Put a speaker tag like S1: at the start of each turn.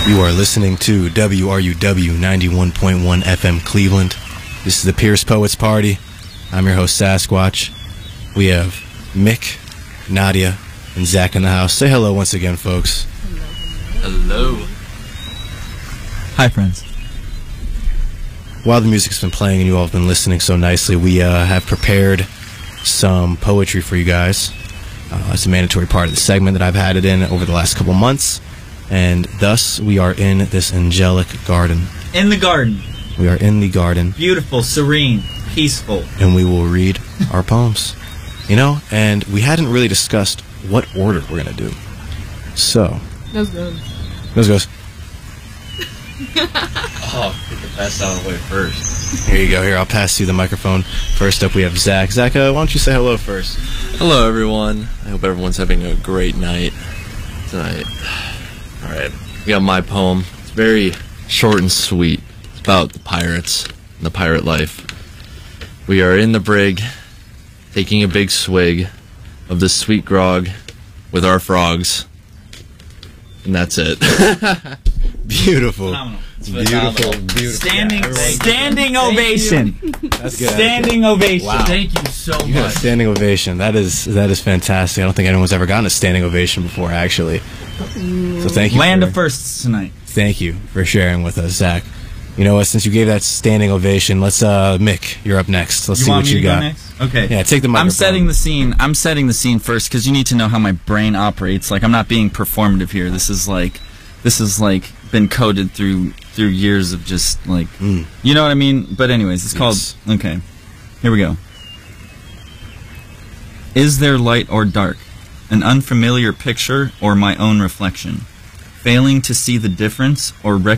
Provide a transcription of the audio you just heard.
S1: You are listening to WRUW 91.1 FM Cleveland. This is the Pierce Poets Party. I'm your host, Sasquatch. We have Mick, Nadia, and Zach in the house. Say hello once again, folks.
S2: Hello.
S3: Hi, friends.
S1: While the music's been playing and you all have been listening so nicely, we have prepared some poetry for you guys. It's a mandatory part of the segment that I've had it in over the last couple months. And thus, we are in this angelic garden.
S3: In the garden.
S1: We are in the garden.
S3: Beautiful, serene, peaceful.
S1: And we will read our poems. You know, and we hadn't really discussed what order we're going to do. So.
S4: Nose goes.
S1: Nose goes.
S2: Oh, get the best out of the way first.
S1: Here you go. Here, I'll pass you the microphone. First up, we have Zach. Zach, why don't you say hello first?
S2: Hello, everyone. I hope everyone's having a great night tonight. All right, we got my poem. It's very short and sweet. It's about the pirates and the pirate life. We are in the brig, taking a big swig of the sweet grog with our frogs. And that's it.
S1: Beautiful.
S3: Phenomenal.
S1: Beautiful, beautiful.
S3: Standing ovation.
S1: That's good.
S3: Standing ovation.
S1: Wow.
S2: Thank you so
S1: You got a
S2: much.
S1: standing ovation. That is fantastic. I don't think anyone's ever gotten a standing ovation before, actually. So thank you.
S3: Land of firsts tonight.
S1: Thank you for sharing with us, Zach. You know what? Since you gave that standing ovation, let's Mick, you're up next. Let's see
S3: want
S1: what
S3: me
S1: you
S3: to go
S1: got.
S3: next? Okay.
S1: Yeah, take the microphone.
S3: I'm setting the scene first because you need to know how my brain operates. Like, I'm not being performative here. This is like been coded through years of just like you know what I mean. But anyways, it's called. Okay, here we go. Is there light or dark? An unfamiliar picture or my own reflection? Failing to see the difference or